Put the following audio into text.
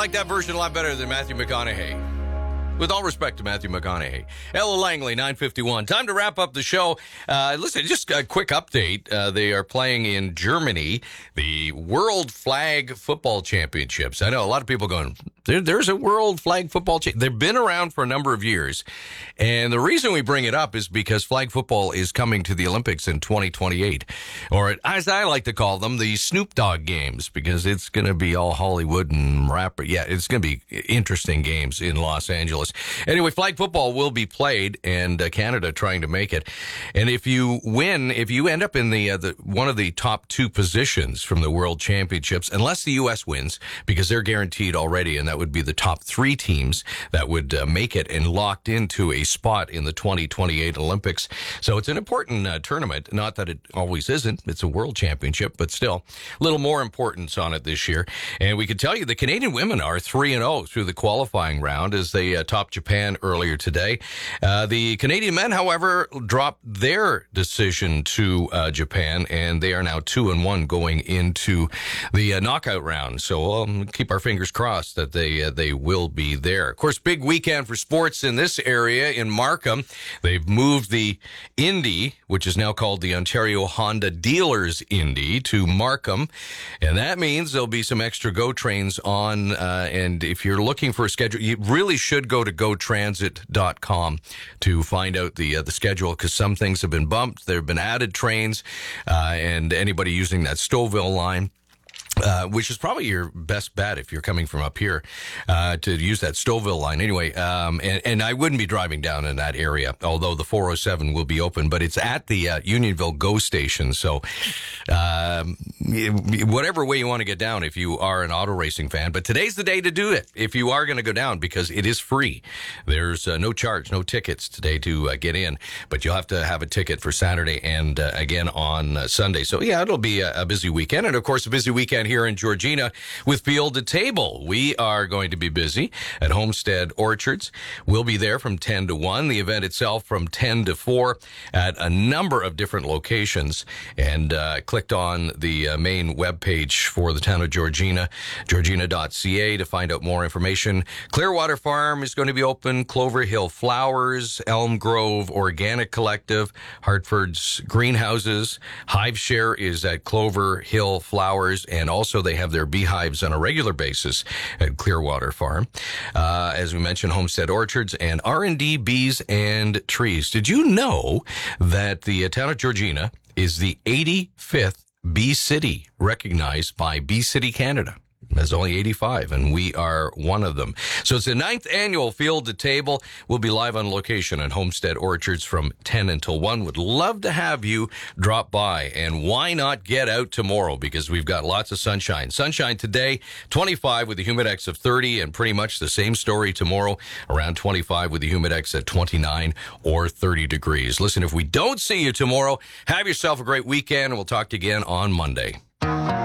like that version a lot better than Matthew McConaughey. With all respect to Matthew McConaughey. Ella Langley, 9:51. Time to wrap up the show. Listen, just a quick update. They are playing in Germany, the World Flag Football Championships. I know a lot of people going, there's a World Flag Football Championship. They've been around for a number of years. And the reason we bring it up is because flag football is coming to the Olympics in 2028. Or, as I like to call them, the Snoop Dogg games, because it's going to be all Hollywood and rapper. Yeah, it's going to be interesting games in Los Angeles. Anyway, flag football will be played, and Canada trying to make it. And if you win, if you end up in the one of the top two positions from the World Championships, unless the U.S. wins, because they're guaranteed already, and that would be the top three teams that would make it and locked into a spot in the 2028 Olympics. So it's an important tournament. Not that it always isn't. It's a World Championship, but still a little more importance on it this year. And we can tell you the Canadian women are 3-0 through the qualifying round as they topped Japan earlier today. The Canadian men, however, dropped their decision to Japan, and they are now 2-1 going into the knockout round. So we'll keep our fingers crossed that they will be there. Of course, big weekend for sports in this area in Markham. They've moved the Indy, which is now called the Ontario Honda Dealers Indy, to Markham, and that means there'll be some extra GO trains on. And if you're looking for a schedule, you really should go to gotransit.com to find out the schedule, because some things have been bumped. There have been added trains, and anybody using that Stouffville line, which is probably your best bet if you're coming from up here, to use that Stouffville line. Anyway, and I wouldn't be driving down in that area, although the 407 will be open, but it's at the Unionville GO station. So whatever way you want to get down if you are an auto racing fan. But today's the day to do it if you are going to go down, because it is free. There's no charge, no tickets today to get in, but you'll have to have a ticket for Saturday and again on Sunday. So yeah, it'll be a busy weekend. And of course, a busy weekend here in Georgina with Field to Table. We are going to be busy at Homestead Orchards. We'll be there from 10 to 1. The event itself from 10 to 4 at a number of different locations. And clicked on the main webpage for the town of Georgina, georgina.ca, to find out more information. Clearwater Farm is going to be open. Clover Hill Flowers, Elm Grove Organic Collective, Hartford's Greenhouses. Hive Share is at Clover Hill Flowers, and also they have their beehives on a regular basis at Clearwater Farm. As we mentioned, Homestead Orchards and R&D Bees and Trees. Did you know that the town of Georgina is the 85th Bee City recognized by Bee City Canada? There's only 85, and we are one of them. So it's the 9th annual Field to Table. We'll be live on location at Homestead Orchards from 10 until 1. Would love to have you drop by. And why not get out tomorrow? Because we've got lots of sunshine. Sunshine today, 25 with a humidex of 30, and pretty much the same story tomorrow, around 25 with a humidex at 29 or 30 degrees. Listen, if we don't see you tomorrow, have yourself a great weekend, and we'll talk to you again on Monday.